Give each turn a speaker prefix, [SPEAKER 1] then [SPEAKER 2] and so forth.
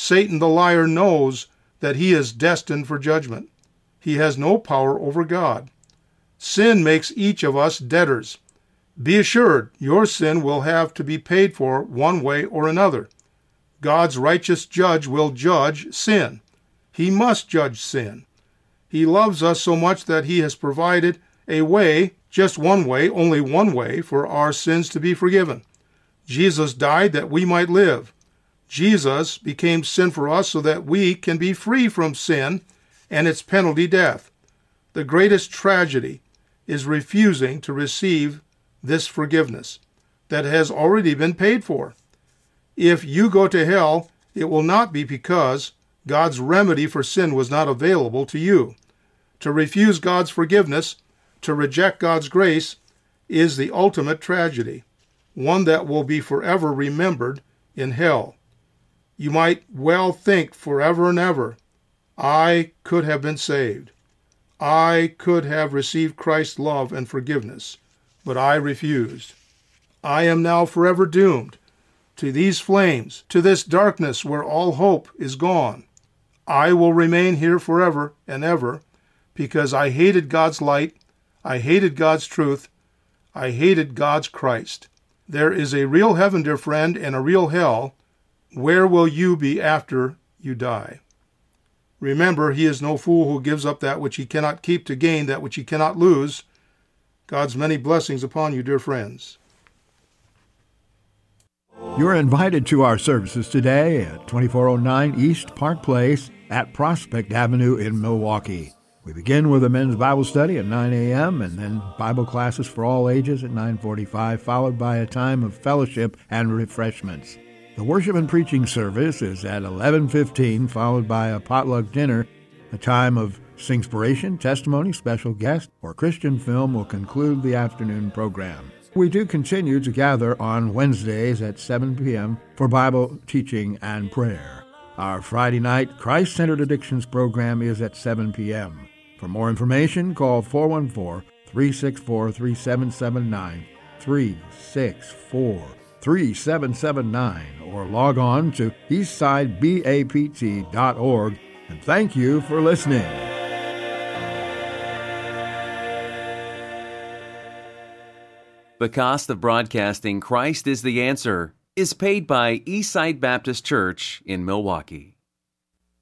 [SPEAKER 1] Satan the liar knows that he is destined for judgment. He has no power over God. Sin makes each of us debtors. Be assured, your sin will have to be paid for one way or another. God's righteous judge will judge sin. He must judge sin. He loves us so much that he has provided a way, just one way, only one way, for our sins to be forgiven. Jesus died that we might live. Jesus became sin for us so that we can be free from sin and its penalty, death. The greatest tragedy is refusing to receive this forgiveness that has already been paid for. If you go to hell, it will not be because God's remedy for sin was not available to you. To refuse God's forgiveness, to reject God's grace, is the ultimate tragedy, one that will be forever remembered in hell. You might well think forever and ever, I could have been saved. I could have received Christ's love and forgiveness, but I refused. I am now forever doomed to these flames, to this darkness where all hope is gone. I will remain here forever and ever because I hated God's light, I hated God's truth, I hated God's Christ. There is a real heaven, dear friend, and a real hell. Where will you be after you die? Remember, he is no fool who gives up that which he cannot keep to gain that which he cannot lose. God's many blessings upon you, dear friends.
[SPEAKER 2] You're invited to our services today at 2409 East Park Place at Prospect Avenue in Milwaukee. We begin with a men's Bible study at 9 a.m. and then Bible classes for all ages at 9:45, followed by a time of fellowship and refreshments. The worship and preaching service is at 11:15, followed by a potluck dinner. A time of singspiration, testimony, special guest, or Christian film will conclude the afternoon program. We do continue to gather on Wednesdays at 7 p.m. for Bible teaching and prayer. Our Friday night Christ-Centered Addictions program is at 7 p.m. For more information, call 414-364-3779, 364-3779, or log on to eastsidebapt.org. And thank you for listening.
[SPEAKER 3] The cost of broadcasting Christ is the Answer is paid by Eastside Baptist Church in Milwaukee.